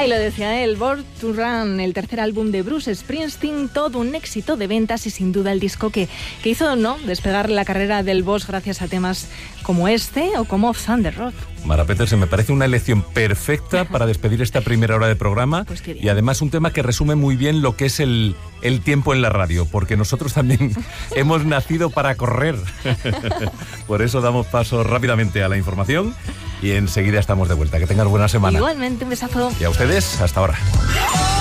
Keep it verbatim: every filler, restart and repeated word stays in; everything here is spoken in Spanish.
Ahí lo decía él, Born to Run, el tercer álbum de Bruce Springsteen, todo un éxito de ventas y sin duda el disco que, que hizo, ¿no?, despegar la carrera del boss gracias a temas como este o como Thunder Road. Mara Petersen, me parece una elección perfecta para despedir esta primera hora de programa. Pues y además un tema que resume muy bien lo que es el, el tiempo en la radio, porque nosotros también hemos nacido para correr. Por eso damos paso rápidamente a la información y enseguida estamos de vuelta. Que tengan buena semana. Igualmente, un besazo. Y a ustedes, hasta ahora.